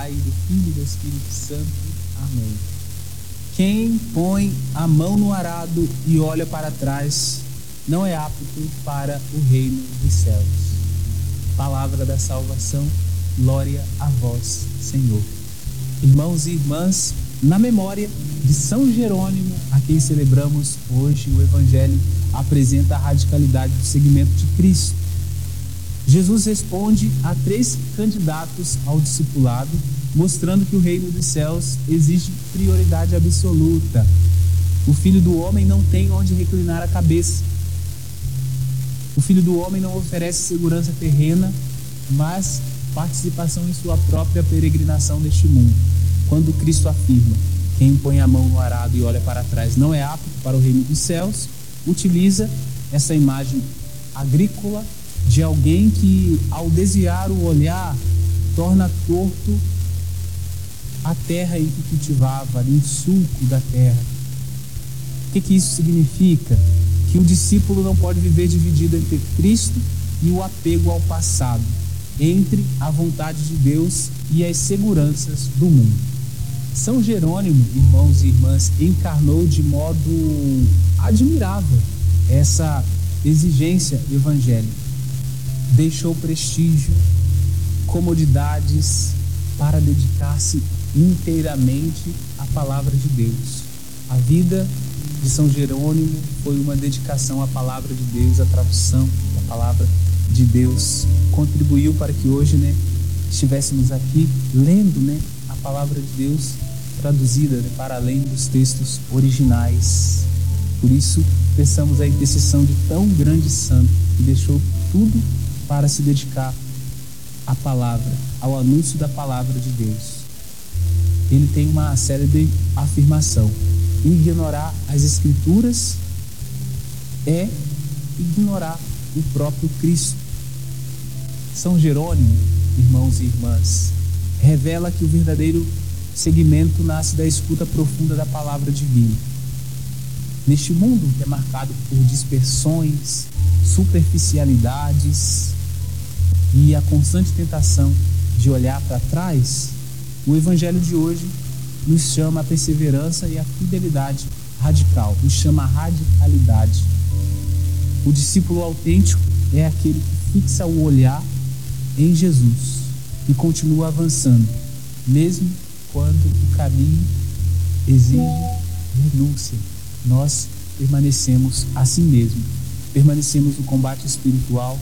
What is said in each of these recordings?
Pai, do Filho e do Espírito Santo. Amém. Quem põe a mão no arado e olha para trás não é apto para o reino dos céus. Palavra da salvação, glória a vós, Senhor. Irmãos e irmãs, na memória de São Jerônimo, a quem celebramos hoje, o Evangelho apresenta a radicalidade do seguimento de Cristo. Jesus responde a 3 candidatos ao discipulado, mostrando que o reino dos céus exige prioridade absoluta. O Filho do Homem não tem onde reclinar a cabeça. O Filho do Homem não oferece segurança terrena, mas participação em sua própria peregrinação neste mundo. Quando Cristo afirma: quem põe a mão no arado e olha para trás não é apto para o reino dos céus, utiliza essa imagem agrícola de alguém que, ao desviar o olhar, torna torto a terra em que cultivava, ali o sulco da terra. O que isso significa? Que o discípulo não pode viver dividido entre Cristo e o apego ao passado, entre a vontade de Deus e as seguranças do mundo. São Jerônimo, irmãos e irmãs, encarnou de modo admirável essa exigência evangélica. Deixou prestígio, comodidades para dedicar-se inteiramente à palavra de Deus. A vida de São Jerônimo foi uma dedicação à palavra de Deus, a tradução da palavra de Deus contribuiu para que hoje, estivéssemos aqui lendo, a palavra de Deus traduzida, para além dos textos originais. Por isso, peçamos a intercessão de tão grande santo que deixou tudo para se dedicar à palavra, ao anúncio da palavra de Deus. Ele tem uma célebre afirmação: ignorar as Escrituras é ignorar o próprio Cristo. São Jerônimo, irmãos e irmãs, revela que o verdadeiro seguimento nasce da escuta profunda da palavra divina. Neste mundo que é marcado por dispersões, superficialidades e a constante tentação de olhar para trás, o Evangelho de hoje nos chama a perseverança e a fidelidade radical, nos chama a radicalidade. O discípulo autêntico é aquele que fixa o olhar em Jesus e continua avançando, mesmo quando o caminho exige renúncia. Nós permanecemos assim mesmo, permanecemos no combate espiritual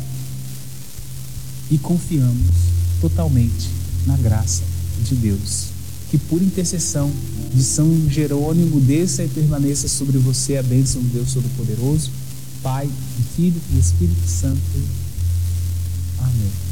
e confiamos totalmente na graça de Deus. Que por intercessão de São Jerônimo desça e permaneça sobre você a bênção do Deus Todo-Poderoso, Pai, e Filho e Espírito Santo. Amém.